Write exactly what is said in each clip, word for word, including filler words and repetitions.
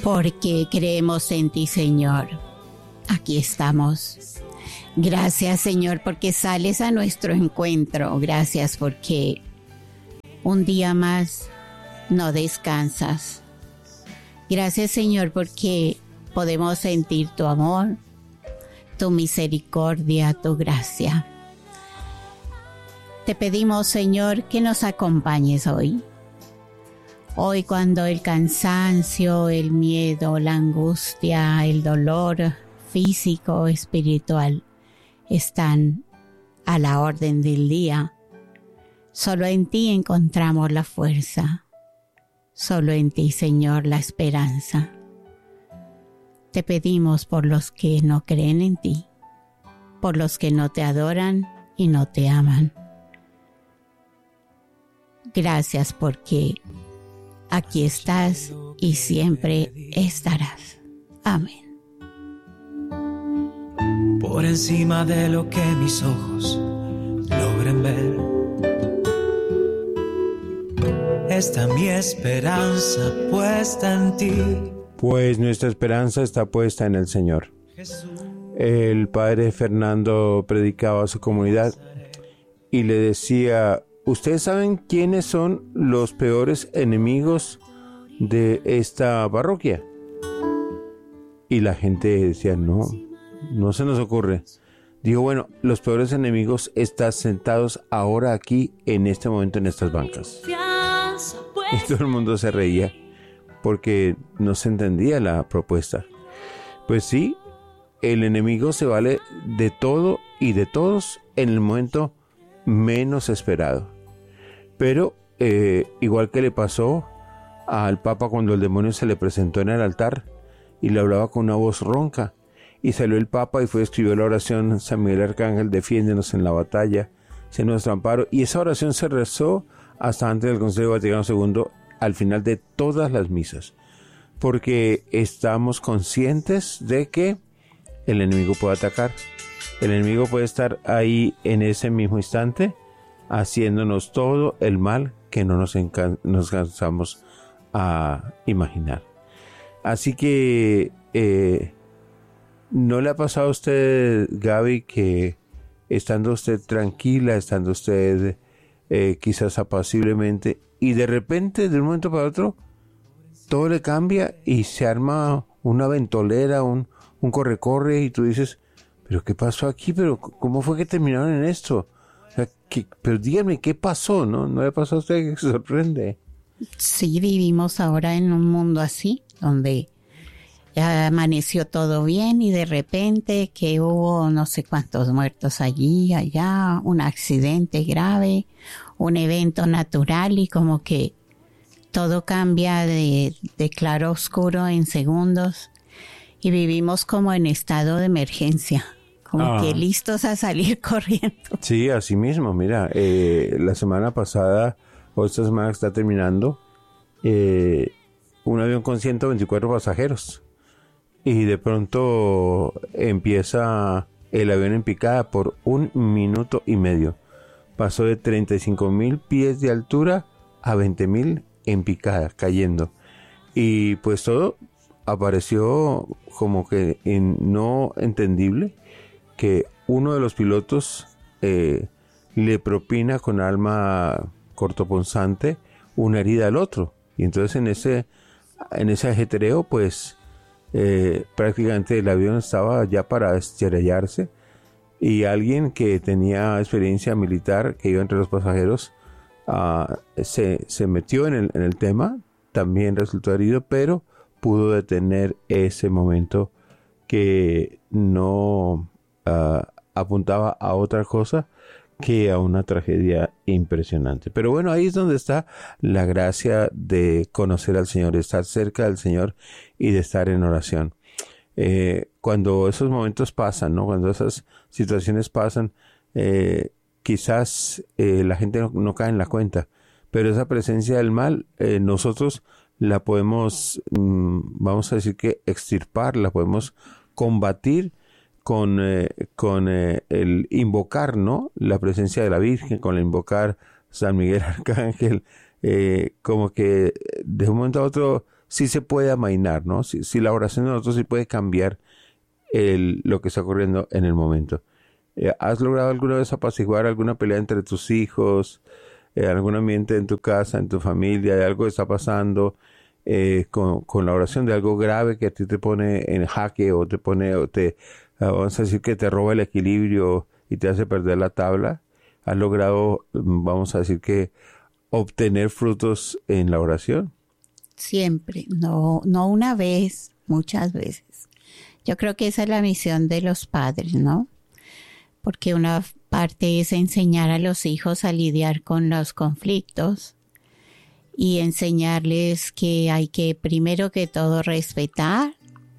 porque creemos en ti, Señor. Aquí estamos. Gracias, Señor, porque sales a nuestro encuentro. Gracias porque un día más no descansas. Gracias, Señor, porque podemos sentir tu amor, tu misericordia, tu gracia. Te pedimos, Señor, que nos acompañes hoy. Hoy cuando el cansancio, el miedo, la angustia, el dolor físico, espiritual están a la orden del día, solo en ti encontramos la fuerza. Solo en ti, Señor, la esperanza. Te pedimos por los que no creen en ti, por los que no te adoran y no te aman. Gracias porque aquí estás y siempre estarás. Amén. Por encima de lo que mis ojos logren ver, está mi esperanza puesta en ti. Pues nuestra esperanza está puesta en el Señor. El padre Fernando predicaba a su comunidad y le decía: ¿ustedes saben quiénes son los peores enemigos de esta parroquia? Y la gente decía: no, no se nos ocurre. Digo, bueno, los peores enemigos están sentados ahora aquí, en este momento, en estas bancas. Y todo el mundo se reía porque no se entendía la propuesta. Pues sí, el enemigo se vale de todo y de todos en el momento menos esperado. Pero eh, igual que le pasó al Papa cuando el demonio se le presentó en el altar y le hablaba con una voz ronca, y salió el Papa y fue a escribir la oración: San Miguel Arcángel, defiéndenos en la batalla, sé nuestro amparo. Y esa oración se rezó hasta antes del Concilio Vaticano segundo, al final de todas las misas, porque estamos conscientes de que el enemigo puede atacar. El enemigo puede estar ahí en ese mismo instante haciéndonos todo el mal que no nos, encan- nos cansamos a imaginar. Así que eh, ¿no le ha pasado a usted, Gaby, que estando usted tranquila, estando usted eh, quizás apaciblemente, y de repente, de un momento para otro, todo le cambia y se arma una ventolera, un, un corre-corre, y tú dices: ¿pero qué pasó aquí? ¿Pero cómo fue que terminaron en esto? O sea, ¿qué, pero díganme, ¿qué pasó? ¿No? ¿No le pasó a usted que se sorprende? Sí, vivimos ahora en un mundo así, donde ya amaneció todo bien y de repente que hubo no sé cuántos muertos allí, allá, un accidente grave, un evento natural, y como que todo cambia de, de claro a oscuro en segundos y vivimos como en estado de emergencia, como ah. que listos a salir corriendo. Sí, así mismo. Mira, eh, la semana pasada, o esta semana que está terminando, eh, un avión con ciento veinticuatro pasajeros. Y de pronto empieza el avión en picada por un minuto y medio. Pasó de treinta y cinco mil pies de altura a veinte mil en picada, cayendo. Y pues todo apareció como que en, no entendible, que uno de los pilotos eh, le propina con arma cortopunzante una herida al otro. Y entonces en ese, en ese ajetreo, pues Eh, prácticamente el avión estaba ya para estrellarse, y alguien que tenía experiencia militar, que iba entre los pasajeros, uh, se, se metió en el, en el tema, también resultó herido, pero pudo detener ese momento que no uh, apuntaba a otra cosa que a una tragedia impresionante. Pero bueno, ahí es donde está la gracia de conocer al Señor, de estar cerca del Señor y de estar en oración. Eh, cuando esos momentos pasan, ¿no? Cuando esas situaciones pasan, eh, quizás eh, la gente no, no cae en la cuenta, pero esa presencia del mal, eh, nosotros la podemos, mmm, vamos a decir que extirpar, la podemos combatir con, eh, con eh, el invocar, ¿no? La presencia de la Virgen, con el invocar San Miguel Arcángel, eh, como que de un momento a otro sí se puede amainar, ¿no? Si, si la oración de nosotros sí puede cambiar el, lo que está ocurriendo en el momento. Eh, ¿Has logrado alguna vez apaciguar alguna pelea entre tus hijos, eh, algún ambiente en tu casa, en tu familia, de algo que está pasando eh, con, con la oración, de algo grave que a ti te pone en jaque o te pone, o te, uh, vamos a decir que te roba el equilibrio y te hace perder la tabla? ¿Has logrado, vamos a decir que, obtener frutos en la oración? Siempre, no, no una vez, muchas veces. Yo creo que esa es la misión de los padres, ¿no? Porque una parte es enseñar a los hijos a lidiar con los conflictos y enseñarles que hay que primero que todo respetar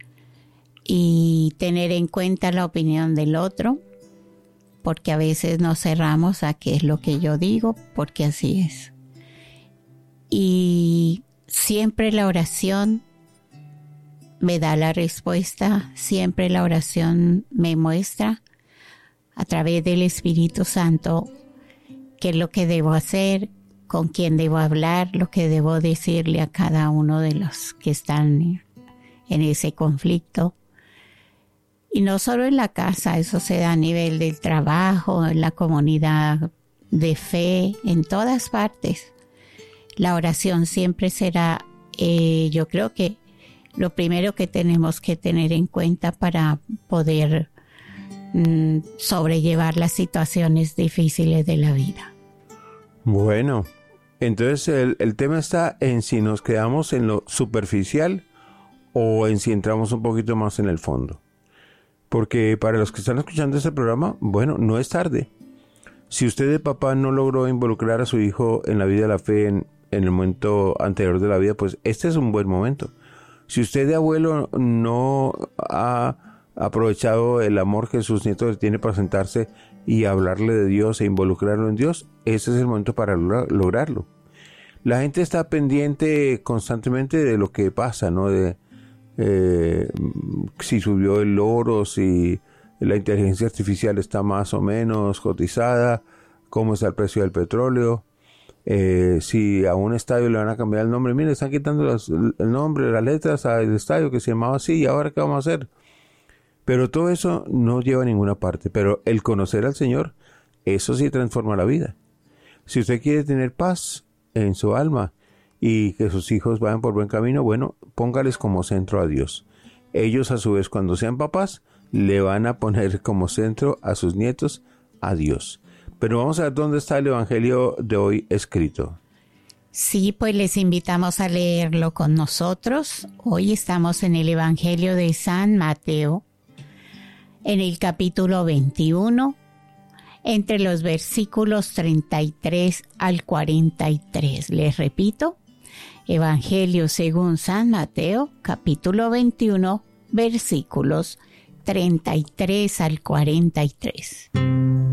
y tener en cuenta la opinión del otro, porque a veces nos cerramos a qué es lo que yo digo, porque así es. Y siempre la oración me da la respuesta, siempre la oración me muestra a través del Espíritu Santo qué es lo que debo hacer, con quién debo hablar, lo que debo decirle a cada uno de los que están en ese conflicto. Y no solo en la casa, eso se da a nivel del trabajo, en la comunidad de fe, en todas partes. La oración siempre será, eh, yo creo que lo primero que tenemos que tener en cuenta para poder mm, sobrellevar las situaciones difíciles de la vida. Bueno, entonces el, el tema está en si nos quedamos en lo superficial o en si entramos un poquito más en el fondo. Porque para los que están escuchando este programa, bueno, no es tarde. Si usted de papá no logró involucrar a su hijo en la vida de la fe en, en el momento anterior de la vida, pues este es un buen momento. Si usted de abuelo no ha aprovechado el amor que sus nietos tienen para sentarse y hablarle de Dios e involucrarlo en Dios, ese es el momento para lograrlo. La gente está pendiente constantemente de lo que pasa, ¿no? De eh, si subió el oro, si la inteligencia artificial está más o menos cotizada, cómo está el precio del petróleo, eh, si a un estadio le van a cambiar el nombre. Mire, están quitando los, el nombre, las letras al estadio que se llamaba así, y ahora qué vamos a hacer. Pero todo eso no lleva a ninguna parte. Pero el conocer al Señor, eso sí transforma la vida. Si usted quiere tener paz en su alma y que sus hijos vayan por buen camino, bueno, póngales como centro a Dios. Ellos a su vez, cuando sean papás, le van a poner como centro a sus nietos a Dios. Pero vamos a ver dónde está el Evangelio de hoy escrito. Sí, pues les invitamos a leerlo con nosotros. Hoy estamos en el Evangelio de San Mateo, en el capítulo veintiuno, entre los versículos treinta y tres al cuarenta y tres. Les repito, Evangelio según San Mateo, capítulo veintiuno, versículos treinta y tres al cuarenta y tres.